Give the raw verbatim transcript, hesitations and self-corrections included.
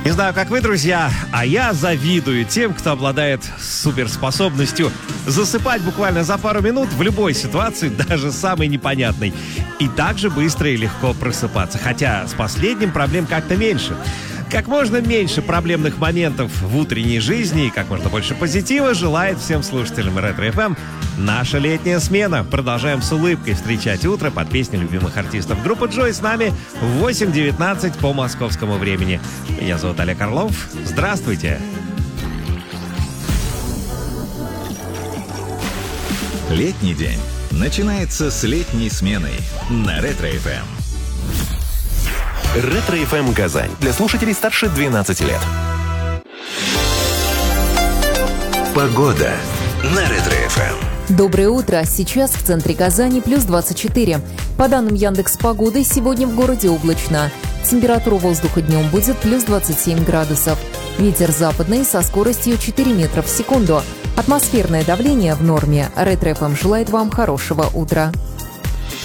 Не знаю, как вы, друзья, а я завидую тем, кто обладает суперспособностью засыпать буквально за пару минут в любой ситуации, даже самой непонятной, и также быстро и легко просыпаться. Хотя с последним проблем как-то меньше. Как можно меньше проблемных моментов в утренней жизни и как можно больше позитива желает всем слушателям Ретро-эф эм наша летняя смена. Продолжаем с улыбкой встречать утро под песни любимых артистов группы Джой. С нами в восемь девятнадцать по московскому времени. Меня зовут Олег Орлов. Здравствуйте. Летний день начинается с летней сменой на Ретро-эф эм. Ретро-эф эм Казань. Для слушателей старше двенадцати лет. Погода на Ретро-эф эм. Доброе утро. Сейчас в центре Казани плюс двадцать четыре. По данным Яндекс.Погоды, сегодня в городе облачно. Температура воздуха днем будет плюс двадцать семь градусов. Ветер западный со скоростью четыре метра в секунду. Атмосферное давление в норме. Ретро-эф эм желает вам хорошего утра.